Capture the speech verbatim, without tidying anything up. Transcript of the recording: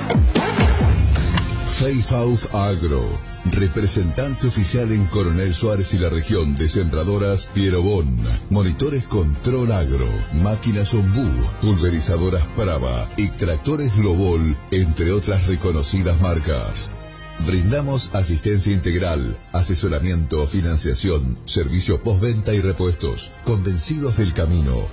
Safe Agro, representante oficial en Coronel Suárez y la región de sembradoras Pierobón, monitores Control Agro, máquinas Ombú, pulverizadoras Brava y tractores Lobol, entre otras reconocidas marcas. Brindamos asistencia integral, asesoramiento, financiación, servicio postventa y repuestos. Convencidos del camino,